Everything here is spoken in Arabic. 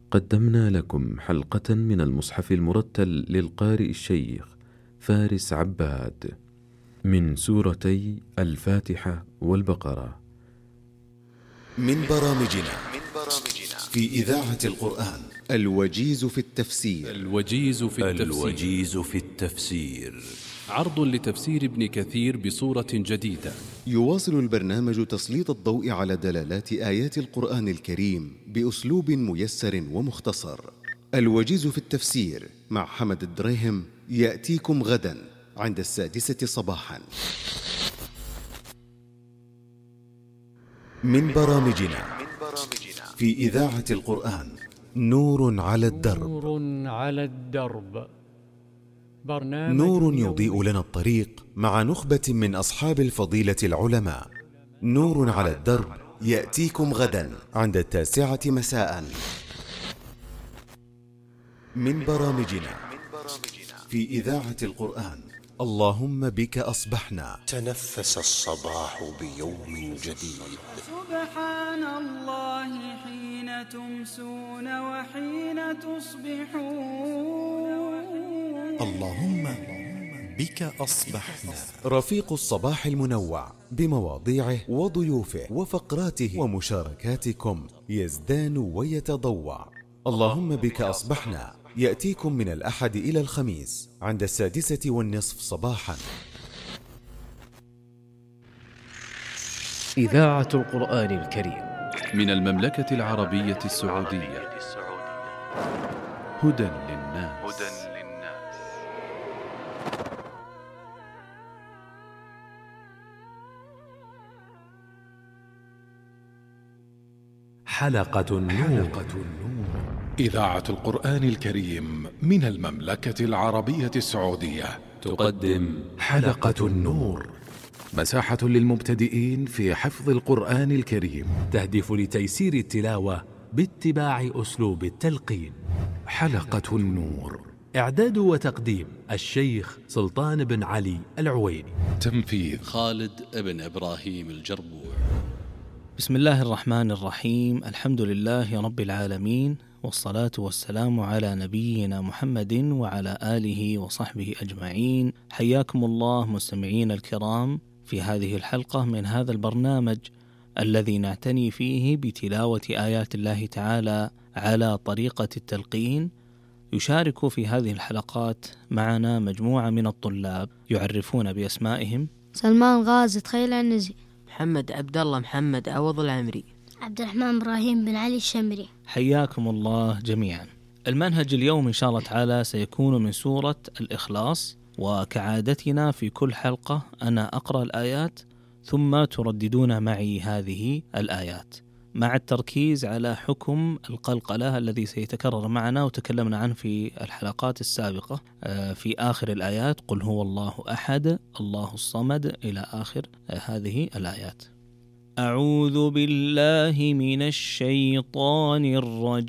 قدمنا لكم حلقة من المصحف المرتل للقارئ الشيخ فارس عباد من سورتي الفاتحة والبقرة. من برامجنا في إذاعة القرآن الوجيز في التفسير. عرض لتفسير ابن كثير بصورة جديدة. يواصل البرنامج تسليط الضوء على دلالات آيات القرآن الكريم بأسلوب ميسر ومختصر. الوجيز في التفسير مع حمد الدريهم يأتيكم غدا عند 6:00 صباحا. من برامجنا في إذاعة القرآن نور على الدرب. نور يضيء لنا الطريق مع نخبة من أصحاب الفضيلة العلماء. نور على الدرب يأتيكم غدا عند 9:00 مساء. من برامجنا في إذاعة القرآن اللهم بك أصبحنا. تنفس الصباح بيوم جديد. سبحان الله حين تمسون وحين تصبحون. اللهم بك أصبحنا. رفيق الصباح المنوع بمواضيعه وضيوفه وفقراته ومشاركاتكم يزدان ويتضوع. اللهم بك أصبحنا يأتيكم من الأحد إلى الخميس عند 6:30 صباحا. إذاعة القرآن الكريم من المملكة العربية السعودية. هدى للناس. حلقة النور. إذاعة القرآن الكريم من المملكة العربية السعودية تقدم حلقة النور، مساحة للمبتدئين في حفظ القرآن الكريم، تهدف لتيسير التلاوة باتباع أسلوب التلقين. حلقة النور، إعداد وتقديم الشيخ سلطان بن علي العويني، تنفيذ خالد بن إبراهيم الجربوع. بسم الله الرحمن الرحيم. الحمد لله رب العالمين، والصلاة والسلام على نبينا محمد وعلى آله وصحبه أجمعين. حياكم الله مستمعين الكرام في هذه الحلقة من هذا البرنامج الذي نعتني فيه بتلاوة آيات الله تعالى على طريقة التلقين. يشارك في هذه الحلقات معنا مجموعة من الطلاب يعرفون بأسمائهم: سلمان غازي خيل النزي، محمد عبد الله محمد عوض العمري، عبد الرحمن إبراهيم بن علي الشمري. حياكم الله جميعا. المنهج اليوم إن شاء الله تعالى سيكون من سورة الإخلاص، وكعادتنا في كل حلقة أنا أقرأ الآيات ثم ترددون معي هذه الآيات مع التركيز على حكم القلقلة الذي سيتكرر معنا وتكلمنا عنه في الحلقات السابقة. في آخر الآيات قل هو الله أحد الله الصمد إلى آخر هذه الآيات. أعوذ بالله من الشيطان الرجيم.